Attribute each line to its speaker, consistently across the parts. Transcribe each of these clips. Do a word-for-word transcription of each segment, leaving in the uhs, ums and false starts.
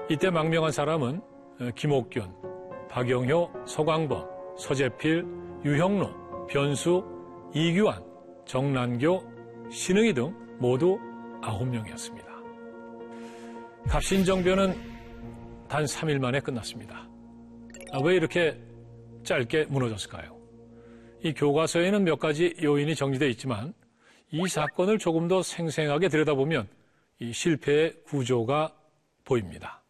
Speaker 1: 이때 망명한 사람은 김옥균, 박영효, 서광범, 서재필, 유형로, 변수, 이규환, 정난교, 신응희 등 모두 아홉 명이었습니다. 갑신정변은 단 삼 일 만에 끝났습니다. 왜 이렇게 짧게 무너졌을까요? 이 교과서에는 몇 가지 요인이 정리되어 있지만 이 사건을 조금 더 생생하게 들여다보면 이 실패의 구조가 보입니다.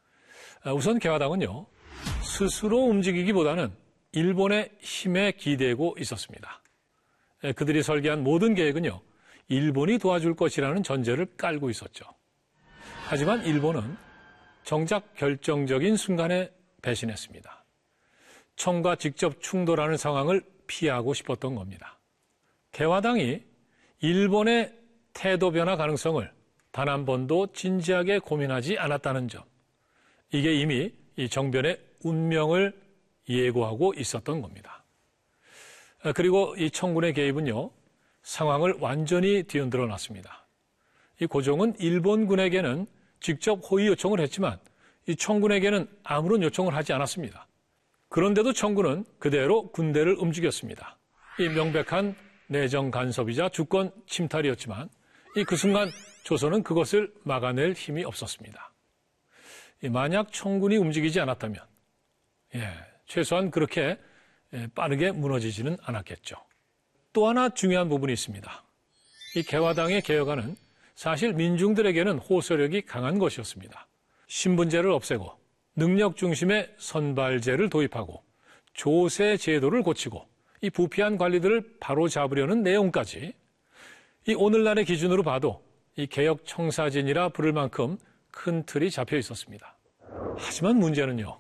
Speaker 1: 우선 개화당은요, 스스로 움직이기보다는 일본의 힘에 기대고 있었습니다. 그들이 설계한 모든 계획은요, 일본이 도와줄 것이라는 전제를 깔고 있었죠. 하지만 일본은 정작 결정적인 순간에 배신했습니다. 청과 직접 충돌하는 상황을 피하고 싶었던 겁니다. 개화당이 일본의 태도 변화 가능성을 단 한 번도 진지하게 고민하지 않았다는 점, 이게 이미 이 정변의 운명을 예고하고 있었던 겁니다. 그리고 이 청군의 개입은요, 상황을 완전히 뒤흔들어 놨습니다. 이 고종은 일본군에게는 직접 호의 요청을 했지만 이 청군에게는 아무런 요청을 하지 않았습니다. 그런데도 청군은 그대로 군대를 움직였습니다. 이 명백한 내정 간섭이자 주권 침탈이었지만 이 그 순간 조선은 그것을 막아낼 힘이 없었습니다. 만약 청군이 움직이지 않았다면 예, 최소한 그렇게 빠르게 무너지지는 않았겠죠. 또 하나 중요한 부분이 있습니다. 이 개화당의 개혁안은 사실 민중들에게는 호소력이 강한 것이었습니다. 신분제를 없애고 능력 중심의 선발제를 도입하고 조세 제도를 고치고 이 부패한 관리들을 바로잡으려는 내용까지 이 오늘날의 기준으로 봐도 이 개혁 청사진이라 부를 만큼 큰 틀이 잡혀 있었습니다. 하지만 문제는요,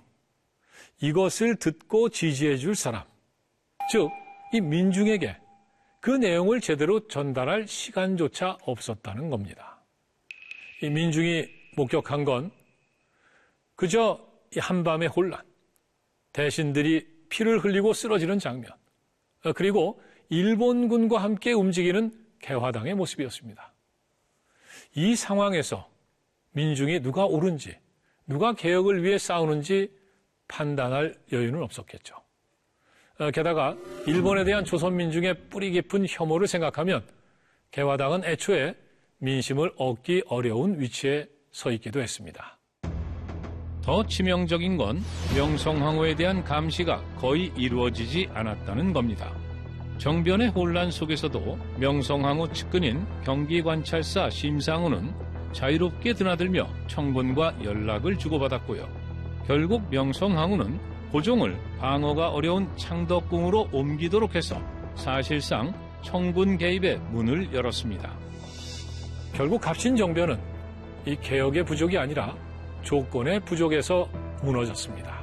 Speaker 1: 이것을 듣고 지지해 줄 사람, 즉 이 민중에게 그 내용을 제대로 전달할 시간조차 없었다는 겁니다. 이 민중이 목격한 건 그저 이 한밤의 혼란, 대신들이 피를 흘리고 쓰러지는 장면, 그리고 일본군과 함께 움직이는 개화당의 모습이었습니다. 이 상황에서 민중이 누가 옳은지, 누가 개혁을 위해 싸우는지 판단할 여유는 없었겠죠. 게다가 일본에 대한 조선 민중의 뿌리 깊은 혐오를 생각하면 개화당은 애초에 민심을 얻기 어려운 위치에 서 있기도 했습니다.
Speaker 2: 더 치명적인 건 명성황후에 대한 감시가 거의 이루어지지 않았다는 겁니다. 정변의 혼란 속에서도 명성황후 측근인 경기관찰사 심상우는 자유롭게 드나들며 청군과 연락을 주고받았고요. 결국 명성황후는 고종을 방어가 어려운 창덕궁으로 옮기도록 해서 사실상 청군 개입의 문을 열었습니다.
Speaker 1: 결국 갑신정변은 이 개혁의 부족이 아니라 조건의 부족에서 무너졌습니다.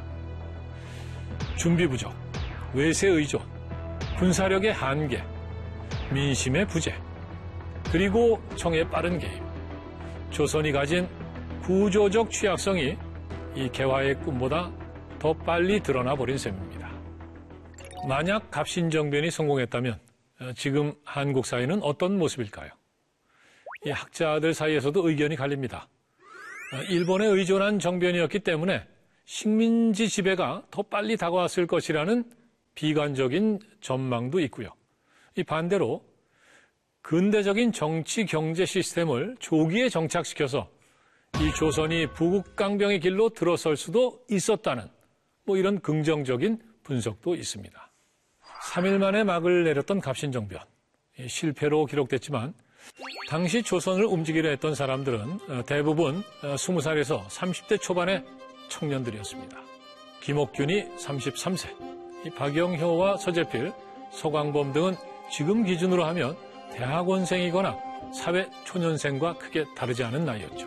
Speaker 1: 준비 부족, 외세 의존, 군사력의 한계, 민심의 부재, 그리고 청의 빠른 개입, 조선이 가진 구조적 취약성이 이 개화의 꿈보다 더 빨리 드러나 버린 셈입니다. 만약 갑신정변이 성공했다면 지금 한국 사회는 어떤 모습일까요? 이 학자들 사이에서도 의견이 갈립니다. 일본에 의존한 정변이었기 때문에 식민지 지배가 더 빨리 다가왔을 것이라는 비관적인 전망도 있고요. 이 반대로 근대적인 정치 경제 시스템을 조기에 정착시켜서 이 조선이 부국강병의 길로 들어설 수도 있었다는 뭐 이런 긍정적인 분석도 있습니다. 삼 일 만에 막을 내렸던 갑신정변, 실패로 기록됐지만 당시 조선을 움직이려 했던 사람들은 대부분 스무 살에서 삼십 대 초반의 청년들이었습니다. 김옥균이 삼십삼 세, 박영효와 서재필, 서광범 등은 지금 기준으로 하면 대학원생이거나 사회 초년생과 크게 다르지 않은 나이였죠.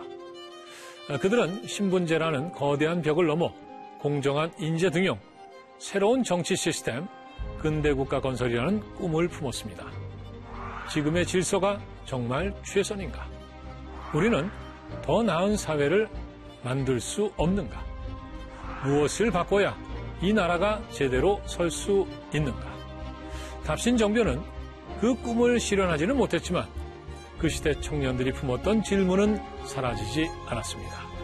Speaker 1: 그들은 신분제라는 거대한 벽을 넘어 공정한 인재 등용, 새로운 정치 시스템, 근대국가 건설이라는 꿈을 품었습니다. 지금의 질서가 정말 최선인가? 우리는 더 나은 사회를 만들 수 없는가? 무엇을 바꿔야 이 나라가 제대로 설 수 있는가? 갑신정변은 그 꿈을 실현하지는 못했지만 그 시대 청년들이 품었던 질문은 사라지지 않았습니다.